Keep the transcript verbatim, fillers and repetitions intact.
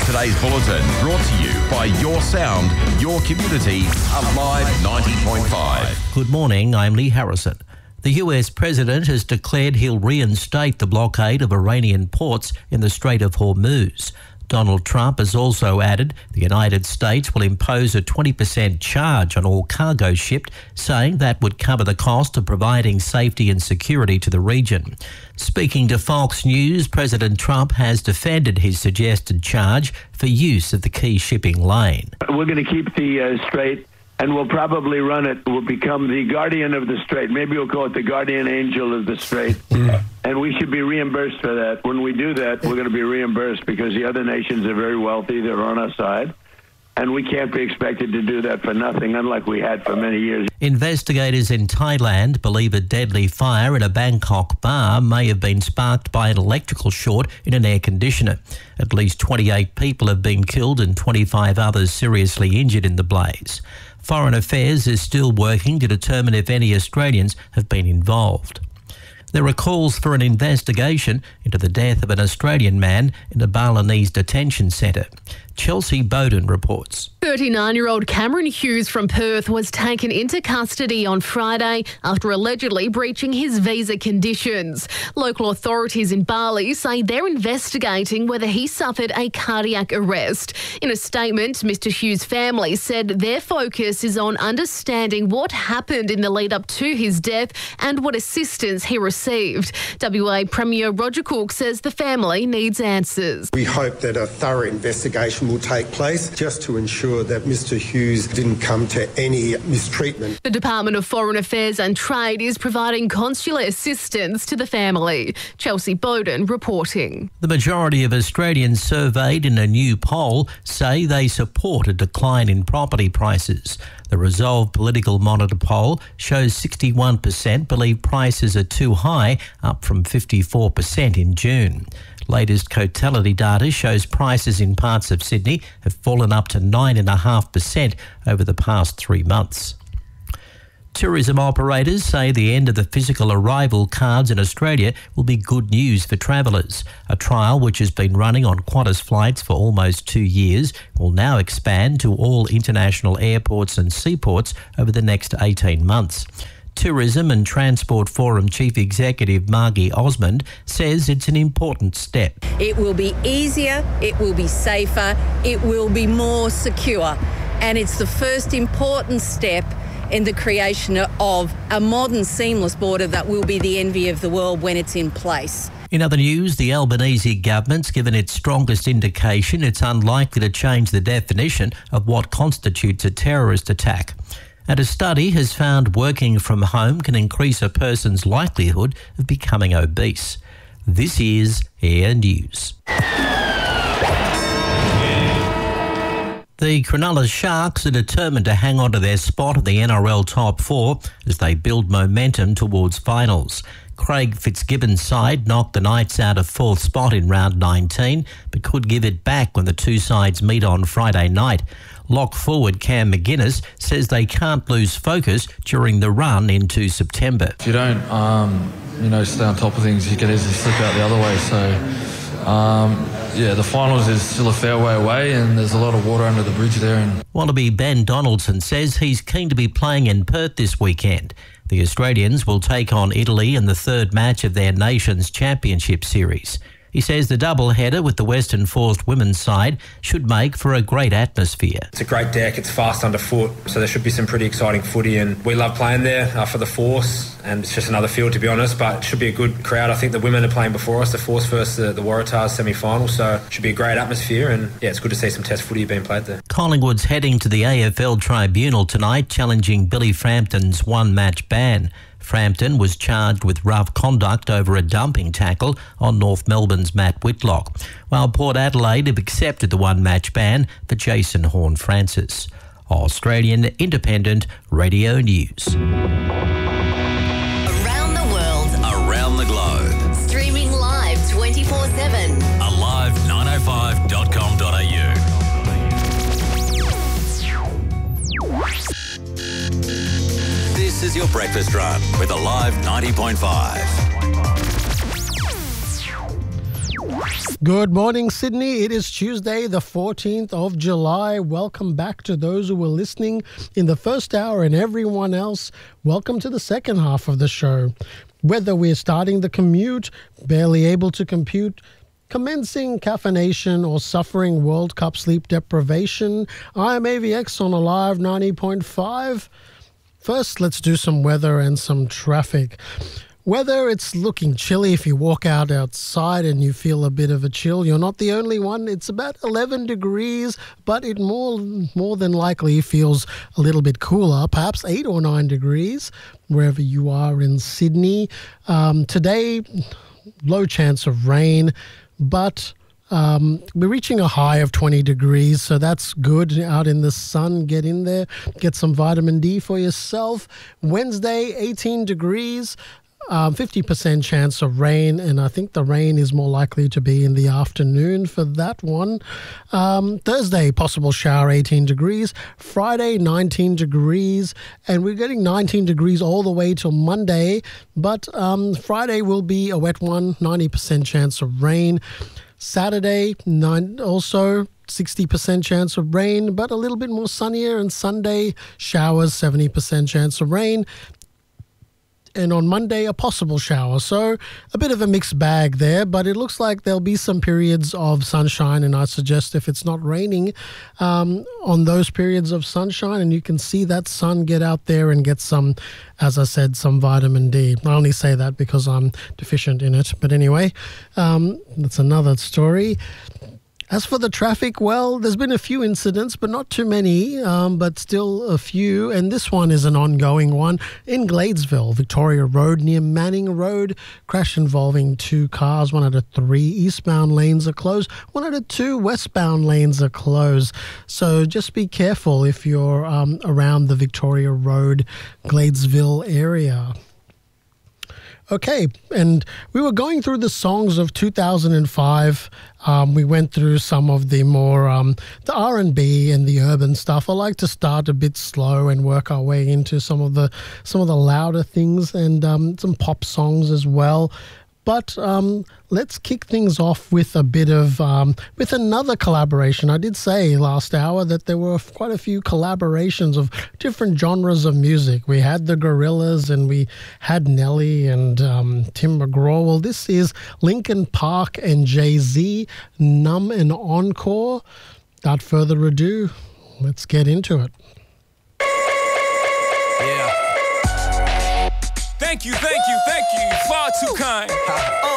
Today's bulletin brought to you by Your Sound, Your Community, Alive ninety point five. Good morning, I'm Lee Harrison. The U S President has declared he'll reinstate the blockade of Iranian ports in the Strait of Hormuz. Donald Trump has also added the United States will impose a twenty percent charge on all cargo shipped, saying that would cover the cost of providing safety and security to the region. Speaking to Fox News, President Trump has defended his suggested charge for use of the key shipping lane. We're going to keep the uh, strait, and we'll probably run it. We'll become the guardian of the strait. Maybe we'll call it the guardian angel of the strait. Yeah. And we should be reimbursed for that. When we do that, we're going to be reimbursed because the other nations are very wealthy. They're on our side. And we can't be expected to do that for nothing, unlike we had for many years. Investigators in Thailand believe a deadly fire in a Bangkok bar may have been sparked by an electrical short in an air conditioner. At least twenty-eight people have been killed and twenty-five others seriously injured in the blaze. Foreign Affairs is still working to determine if any Australians have been involved. There are calls for an investigation into the death of an Australian man in a Balinese detention centre. Chelsea Bowden reports. thirty-nine-year-old Cameron Hughes from Perth was taken into custody on Friday after allegedly breaching his visa conditions. Local authorities in Bali say they're investigating whether he suffered a cardiac arrest. In a statement, Mister Hughes' family said their focus is on understanding what happened in the lead-up to his death and what assistance he received. W A Premier Roger Cook says the family needs answers. We hope that a thorough investigation will take place just to ensure that Mister Hughes didn't come to any mistreatment. The Department of Foreign Affairs and Trade is providing consular assistance to the family. Chelsea Bowden reporting. The majority of Australians surveyed in a new poll say they support a decline in property prices. The Resolve Political Monitor poll shows sixty-one percent believe prices are too high, up from fifty-four percent in June. Latest Cotality data shows prices in parts of Sydney have fallen up to nine point five percent over the past three months. Tourism operators say the end of the physical arrival cards in Australia will be good news for travellers. A trial which has been running on Qantas flights for almost two years will now expand to all international airports and seaports over the next eighteen months. Tourism and Transport Forum Chief Executive Margie Osmond says it's an important step. It will be easier, it will be safer, it will be more secure, and it's the first important step in the creation of a modern seamless border that will be the envy of the world when it's in place. In other news, the Albanese government's given its strongest indication it's unlikely to change the definition of what constitutes a terrorist attack. And a study has found working from home can increase a person's likelihood of becoming obese. This is Air News. The Cronulla Sharks are determined to hang on to their spot in the N R L top four as they build momentum towards finals. Craig Fitzgibbon's side knocked the Knights out of fourth spot in round nineteen, but could give it back when the two sides meet on Friday night. Lock forward Cam McGuinness says they can't lose focus during the run into September. If you don't, um, you know, stay on top of things, you can easily slip out the other way. So, um, yeah, the finals is still a fair way away and there's a lot of water under the bridge there. And Wallaby Ben Donaldson says he's keen to be playing in Perth this weekend. The Australians will take on Italy in the third match of their Nations Championship series. He says the double-header with the Western Force women's side should make for a great atmosphere. It's a great deck, it's fast underfoot, so there should be some pretty exciting footy, and we love playing there uh, for the Force, and it's just another field to be honest, but it should be a good crowd. I think the women are playing before us, the Force versus the, the Waratahs semi-final, so it should be a great atmosphere, and yeah, it's good to see some test footy being played there. Collingwood's heading to the A F L tribunal tonight, challenging Billy Frampton's one-match ban. Frampton was charged with rough conduct over a dumping tackle on North Melbourne's Matt Whitlock, while Port Adelaide have accepted the one-match ban for Jason Horne-Francis. Australian Independent Radio News. Around the world, around the globe. Streaming live twenty-four seven. alive nine oh five dot com dot a u. This is your breakfast run with Alive ninety point five. Good morning, Sydney. It is Tuesday, the fourteenth of July. Welcome back to those who were listening in the first hour, and everyone else, welcome to the second half of the show. Whether we're starting the commute, barely able to compute, commencing caffeination, or suffering World Cup sleep deprivation, I'm A V X on Alive ninety point five. First, let's do some weather and some traffic. Weather, it's looking chilly. If you walk out outside and you feel a bit of a chill, you're not the only one. It's about eleven degrees, but it more more than likely feels a little bit cooler, perhaps eight or nine degrees, wherever you are in Sydney. Um, today, low chance of rain, but Um, we're reaching a high of twenty degrees, so that's good. Out in the sun, get in there, get some vitamin D for yourself. Wednesday, eighteen degrees. Um, fifty percent chance of rain, and I think the rain is more likely to be in the afternoon for that one. Um, Thursday, possible shower, eighteen degrees. Friday, nineteen degrees, and we're getting nineteen degrees all the way till Monday, but um, Friday will be a wet one, ninety percent chance of rain. Saturday, nine, also sixty percent chance of rain, but a little bit more sunnier, and Sunday, showers, seventy percent chance of rain. And on Monday, a possible shower. So a bit of a mixed bag there, but it looks like there'll be some periods of sunshine, and I suggest if it's not raining um, on those periods of sunshine, and you can see that sun, get out there and get some, as I said, some vitamin D. I only say that because I'm deficient in it. But anyway, um, that's another story. As for the traffic, well, there's been a few incidents, but not too many, um, but still a few. And this one is an ongoing one in Gladesville, Victoria Road near Manning Road. Crash involving two cars, one out of three eastbound lanes are closed, one out of two westbound lanes are closed. So just be careful if you're um, around the Victoria Road, Gladesville area. Okay, and we were going through the songs of two thousand five. Um, we went through some of the more, um, the R and B and the urban stuff. I like to start a bit slow and work our way into some of the some of the louder things, and um, some pop songs as well. But um, let's kick things off with a bit of, um, with another collaboration. I did say last hour that there were quite a few collaborations of different genres of music. We had the Gorillaz, and we had Nelly and um, Tim McGraw. Well, this is Linkin Park and Jay-Z, Numb and Encore. Without further ado, let's get into it. Yeah. Thank you, thank you, thank you. Far too kind. Uh,